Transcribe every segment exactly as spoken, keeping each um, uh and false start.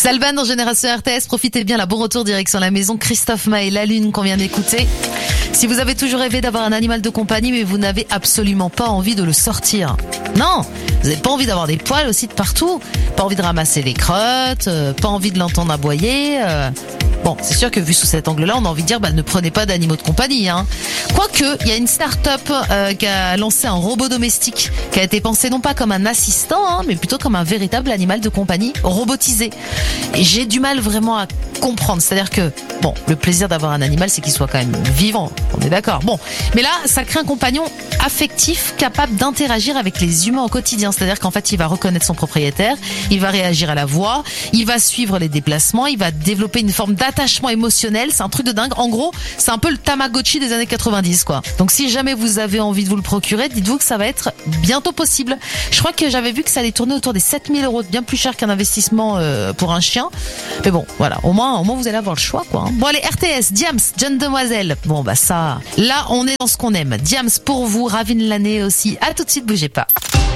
Salvan dans Génération R T S, profitez bien, la bon retour direction la maison. Christophe Maé, La Lune qu'on vient d'écouter. Si vous avez toujours rêvé d'avoir un animal de compagnie, mais vous n'avez absolument pas envie de le sortir. Non, vous n'avez pas envie d'avoir des poils aussi de partout, pas envie de ramasser les crottes, euh, pas envie de l'entendre aboyer. Euh... Bon, c'est sûr que vu sous cet angle-là, on a envie de dire, bah, ne prenez pas d'animaux de compagnie, hein. Quoique, il y a une start-up euh, qui a lancé un robot domestique qui a été pensé non pas comme un assistant, hein, mais plutôt comme un véritable animal de compagnie robotisé. Et j'ai du mal vraiment à comprendre. C'est-à-dire que, bon, le plaisir d'avoir un animal, c'est qu'il soit quand même vivant. On est d'accord. Bon, mais là, ça crée un compagnon affectif capable d'interagir avec les humains au quotidien. C'est-à-dire qu'en fait, il va reconnaître son propriétaire, il va réagir à la voix, il va suivre les déplacements, il va développer une forme d'attachement émotionnel. C'est un truc de dingue. En gros, c'est un peu le Tamagotchi des années quatre-vingt-dix, quoi. Donc, si jamais vous avez envie de vous le procurer, dites-vous que ça va être bientôt possible. Je crois que j'avais vu que ça allait tourner autour des sept mille euros, bien plus cher qu'un investissement euh, pour un chien. Mais bon, voilà. Au moins, au moins, vous allez avoir le choix, quoi. Hein. Bon, allez, R T S, Diams, Jeune Demoiselle. Bon, bah ça, là, on est dans ce qu'on aime. Diams pour vous, Ravine l'année aussi. À tout de suite, bougez pas.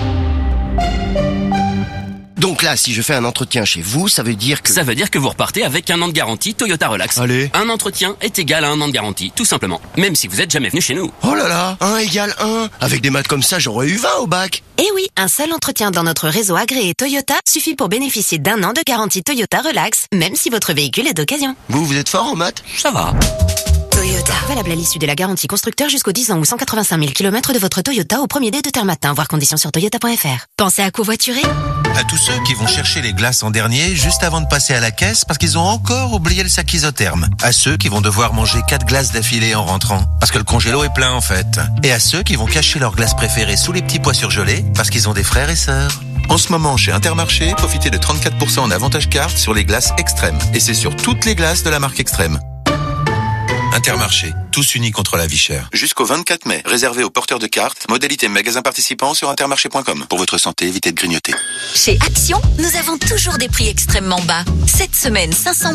Donc là, si je fais un entretien chez vous, ça veut dire que... Ça veut dire que vous repartez avec un an de garantie Toyota Relax. Allez. Un entretien est égal à un an de garantie, tout simplement. Même si vous êtes jamais venu chez nous. Oh là là, un égale un. Avec des maths comme ça, j'aurais eu vingt au bac. Eh oui, un seul entretien dans notre réseau agréé Toyota suffit pour bénéficier d'un an de garantie Toyota Relax, même si votre véhicule est d'occasion. Vous, vous êtes fort en maths? Ça va. Toyota. Valable à l'issue de la garantie constructeur jusqu'aux dix ans ou cent quatre-vingt-cinq mille kilomètres de votre Toyota au premier dé de terme matin. Voir conditions sur toyota point f r. Pensez à covoiturer? À tous ceux qui vont chercher les glaces en dernier juste avant de passer à la caisse parce qu'ils ont encore oublié le sac isotherme. À ceux qui vont devoir manger quatre glaces d'affilée en rentrant parce que le congélo est plein en fait. Et à ceux qui vont cacher leurs glaces préférées sous les petits pois surgelés parce qu'ils ont des frères et sœurs. En ce moment, chez Intermarché, profitez de trente-quatre pour cent en avantage carte sur les glaces Extrême. Et c'est sur toutes les glaces de la marque Extrême. Intermarché, tous unis contre la vie chère. Jusqu'au vingt-quatre mai, réservé aux porteurs de cartes, modalité magasin participant sur intermarché point com. Pour votre santé, évitez de grignoter. Chez Action, nous avons toujours des prix extrêmement bas. Cette semaine, cinq cents